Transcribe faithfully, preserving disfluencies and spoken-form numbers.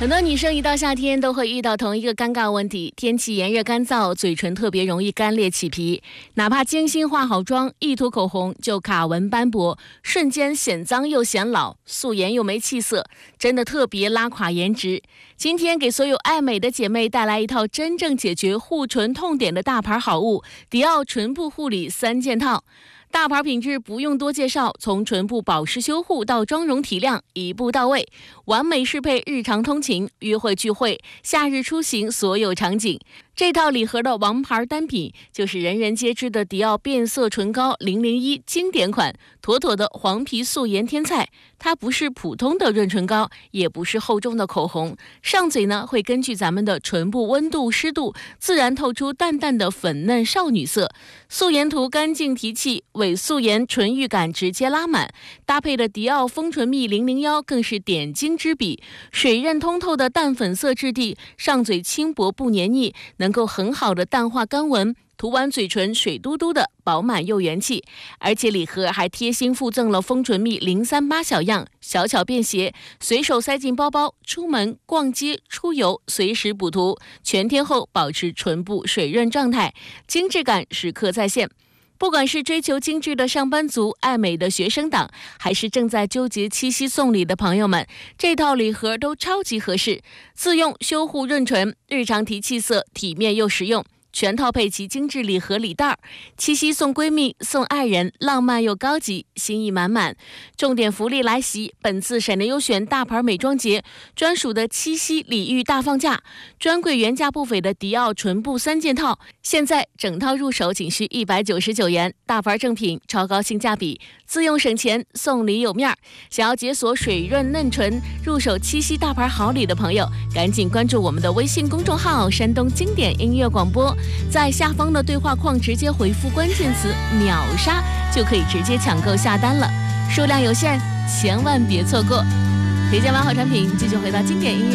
很多女生一到夏天都会遇到同一个尴尬问题，天气炎热干燥，嘴唇特别容易干裂起皮，哪怕精心化好妆，一涂口红就卡纹斑驳，瞬间显脏又显老，素颜又没气色，真的特别拉垮颜值。今天给所有爱美的姐妹带来一套真正解决护唇痛点的大牌好物——迪奥唇部护理三件套。大牌品质不用多介绍，从唇部保湿修护到妆容提亮，一步到位，完美适配日常通勤、约会聚会、夏日出行所有场景。这套礼盒的王牌单品就是人人皆知的迪奥变色唇膏零零一经典款，妥妥的黄皮素颜天菜。它不是普通的润唇膏，也不是厚重的口红，上嘴呢会根据咱们的唇部温度湿度，自然透出淡淡的粉嫩少女色。素颜涂干净提气，伪素颜唇欲感直接拉满，搭配的迪奥丰唇蜜零零一更是点睛之笔，水润通透的淡粉色质地，上嘴轻薄不黏腻，能够很好的淡化干纹，涂完嘴唇水嘟嘟的，饱满又元气。而且礼盒还贴心附赠了丰唇蜜零三八小样，小巧便携，随手塞进包包，出门逛街出游随时补涂，全天候保持唇部水润状态，精致感时刻在线。不管是追求精致的上班族、爱美的学生党，还是正在纠结七夕送礼的朋友们，这套礼盒都超级合适。自用修护润唇，日常提气色，体面又实用。全套配齐精致礼盒礼袋，七夕送闺蜜送爱人，浪漫又高级，心意满满。重点福利来袭，本次沈内优选大牌美妆节专属的七夕礼遇大放价，专柜原价不菲的迪奥唇部三件套，现在整套入手仅需一百九十九元，大牌正品，超高性价比，自用省钱，送礼有面儿。想要解锁水润嫩唇，入手七夕大牌好礼的朋友，赶紧关注我们的微信公众号山东经典音乐广播，在下方的对话框直接回复关键词秒杀，就可以直接抢购下单了，数量有限，千万别错过。推荐完好产品，继续回到经典音乐。